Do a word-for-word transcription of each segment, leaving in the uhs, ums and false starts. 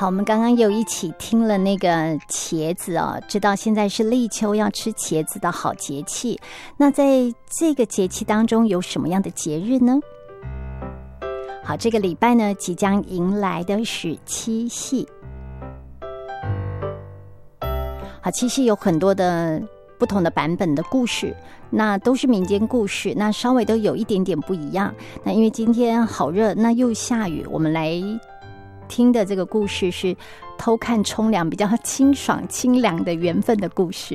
好，我们刚刚有一起听了那个茄子哦，知道现在是立秋要吃茄子的好节气。那在这个节气当中有什么样的节日呢？好，这个礼拜呢即将迎来的是七夕。好，七夕有很多的不同的版本的故事，那都是民间故事，那稍微都有一点点不一样。那因为今天好热，那又下雨，我们来听的这个故事是偷看冲凉比较清爽清凉的缘分的故事。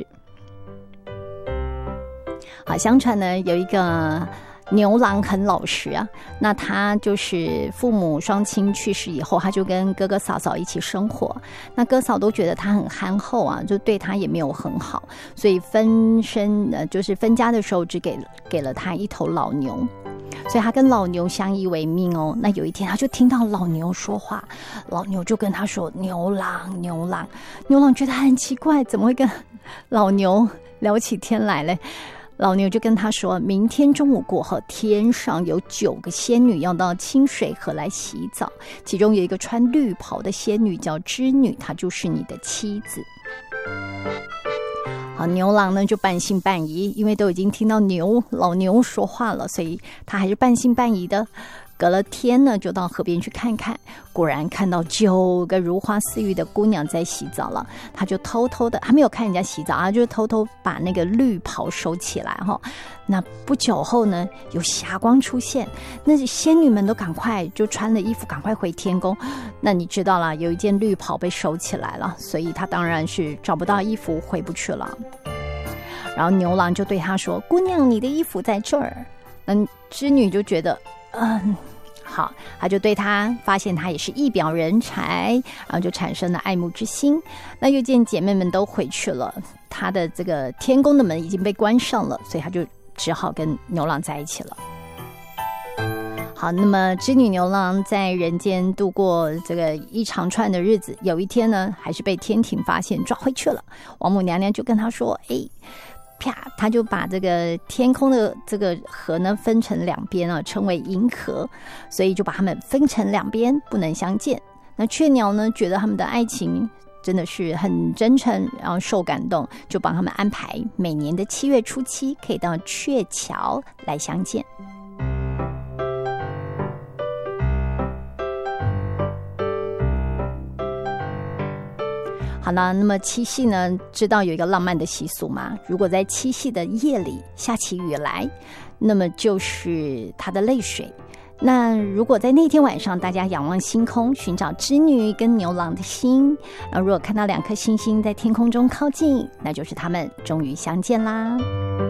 好，相传呢有一个牛郎很老实啊，那他就是父母双亲去世以后，他就跟哥哥嫂嫂一起生活。那哥嫂都觉得他很憨厚啊，就对他也没有很好，所以分身呃就是分家的时候只给给了他一头老牛。所以他跟老牛相依为命哦。那有一天他就听到老牛说话，老牛就跟他说牛郎牛郎。牛郎觉得很奇怪，怎么会跟老牛聊起天来嘞？老牛就跟他说，明天中午过后，天上有九个仙女要到清水河来洗澡，其中有一个穿绿袍的仙女叫织女，她就是你的妻子。好，牛郎呢就半信半疑，因为都已经听到牛老牛说话了，所以他还是半信半疑的。隔了天呢，就到河边去看看，果然看到九个如花似玉的姑娘在洗澡了。他就偷偷的，他没有看人家洗澡，他就偷偷把那个绿袍收起来哈。那不久后呢，有霞光出现，那仙女们都赶快就穿了衣服，赶快回天宫。那你知道了，有一件绿袍被收起来了，所以他当然是找不到衣服，回不去了。然后牛郎就对他说：“姑娘，你的衣服在这儿。”嗯，织女就觉得。嗯，好，他就对他发现他也是一表人才，然后就产生了爱慕之心。那又见姐妹们都回去了，他的这个天宫的门已经被关上了，所以他就只好跟牛郎在一起了。好，那么织女牛郎在人间度过这个一长串的日子，有一天呢，还是被天庭发现抓回去了。王母娘娘就跟他说：“哎。”啪，他就把这个天空的这个河呢分成两边啊，称为银河，所以就把他们分成两边，不能相见。那雀鸟呢，觉得他们的爱情真的是很真诚，然后受感动，就帮他们安排每年的七月初七可以到鹊桥来相见。好了，那么七夕呢，知道有一个浪漫的习俗吗？如果在七夕的夜里下起雨来，那么就是他的泪水。那如果在那天晚上大家仰望星空，寻找织女跟牛郎的心，然后如果看到两颗星星在天空中靠近，那就是他们终于相见啦。